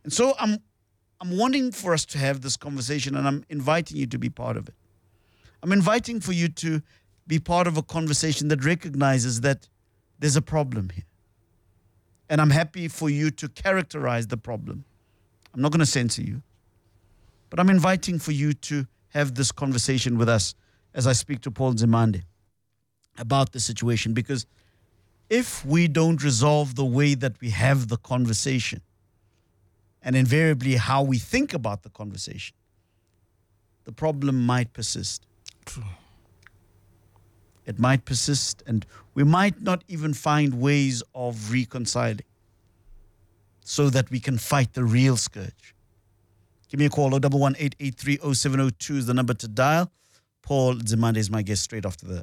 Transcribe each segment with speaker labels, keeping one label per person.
Speaker 1: And so I'm wanting for us to have this conversation, and I'm inviting you to be part of it. I'm inviting for you to be part of a conversation that recognizes that there's a problem here. And I'm happy for you to characterize the problem. I'm not going to censor you, but I'm inviting for you to have this conversation with us as I speak to Paul Nzimande about the situation, because if we don't resolve the way that we have the conversation and invariably how we think about the conversation, the problem might persist.
Speaker 2: True.
Speaker 1: It might persist, and we might not even find ways of reconciling so that we can fight the real scourge. Give me a call. 011-883-0702 is the number to dial. Paul Nzimande is my guest straight after that.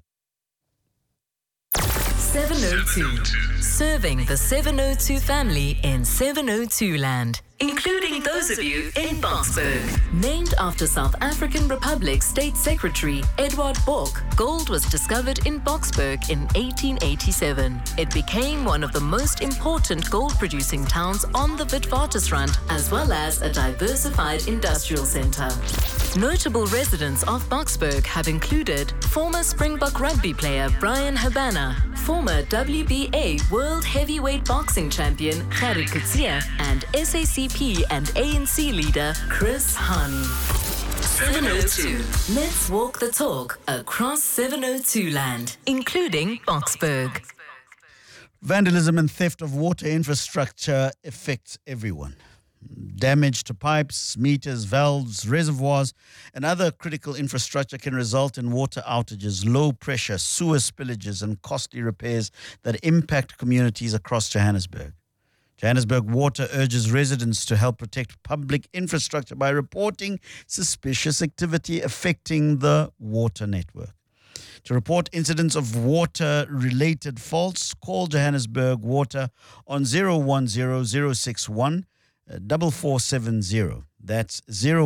Speaker 3: 702. Serving the 702 family in 702 land, including those of you in Boksburg. Named after South African Republic State Secretary Edward Bok, gold was discovered in Boksburg in 1887. It became one of the most important gold-producing towns on the Witwatersrand, as well as a diversified industrial center. Notable residents of Boksburg have included former Springbok rugby player Brian Habana, former WBA World Heavyweight Boxing Champion Gerrit Coetzee, and SACP and ANC leader Chris Hani. 702. Let's walk the talk across 702 land, including Boksburg.
Speaker 1: Vandalism and theft of water infrastructure affects everyone. Damage to pipes, meters, valves, reservoirs, and other critical infrastructure can result in water outages, low pressure, sewer spillages, and costly repairs that impact communities across Johannesburg. Johannesburg Water urges residents to help protect public infrastructure by reporting suspicious activity affecting the water network. To report incidents of water-related faults, call Johannesburg Water on 010-061 4470. That's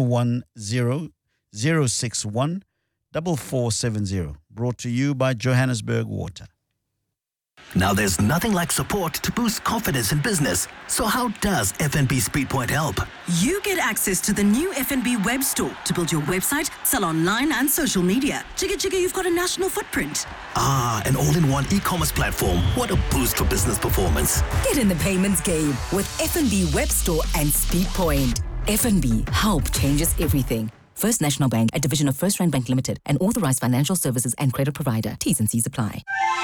Speaker 1: 010-061 4470. Brought to you by Johannesburg Water.
Speaker 4: Now there's nothing like support to boost confidence in business. So how does FNB Speedpoint help?
Speaker 5: You get access to the new FNB web store to build your website, sell online and social media. Jigga, you've got a national footprint.
Speaker 4: An all-in-one e-commerce platform. What a boost for business performance.
Speaker 6: Get in the payments game with FNB Web Store and Speedpoint. FNB, help changes everything. First National Bank, a division of First Rand Bank Limited, an authorized financial services and credit provider. T's and C's apply.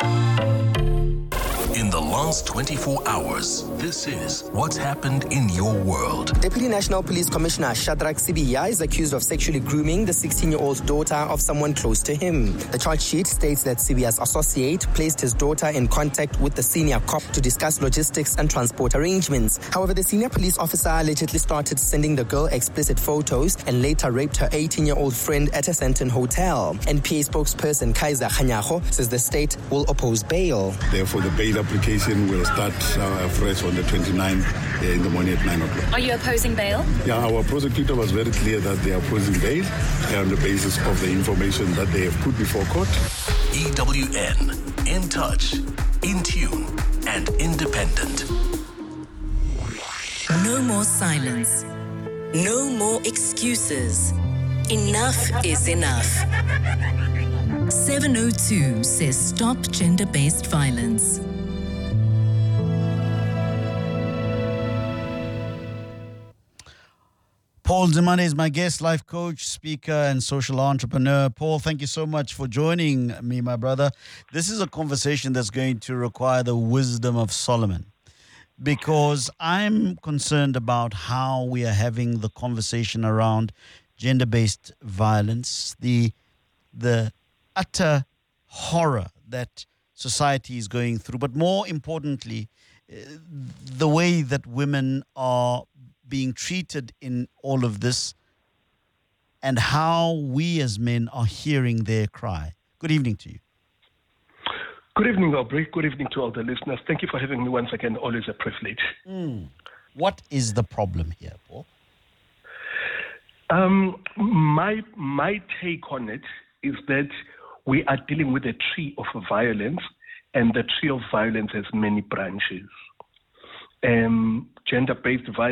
Speaker 7: In the last 24 hours, this is what's happened in your world.
Speaker 8: Deputy National Police Commissioner Shadrack Sibiya is accused of sexually grooming the 16-year-old daughter of someone close to him. The charge sheet states that Sibiya's associate placed his daughter in contact with the senior cop to discuss logistics and transport arrangements. However, the senior police officer allegedly started sending the girl explicit photos and later raped her 18-year-old friend at a Sandton hotel. NPA spokesperson Kaiser Khanyago says the state will oppose bail.
Speaker 9: Therefore, the bail application will start fresh on the 29th in the morning at 9 o'clock.
Speaker 10: Are you opposing bail?
Speaker 9: Yeah, our prosecutor was very clear that they are opposing bail on the basis of the information that they have put before court.
Speaker 7: EWN, in touch, in tune, and independent.
Speaker 3: No more silence. No more excuses. Enough is enough. 702 says stop gender-based violence.
Speaker 1: Paul Nzimande is my guest, life coach, speaker, and social entrepreneur. Paul, thank you so much for joining me, my brother. This is a conversation that's going to require the wisdom of Solomon, because I'm concerned about how we are having the conversation around gender-based violence, the utter horror that society is going through, but more importantly, the way that women are being treated in all of this, and how we as men are hearing their cry. Good evening to you.
Speaker 2: Good evening, Aubrey. Good evening to all the listeners. Thank you for having me once again. Always a privilege.
Speaker 1: What is the problem here, Paul?
Speaker 2: My take on it is that we are dealing with a tree of violence, and the tree of violence has many branches. Gender-based violence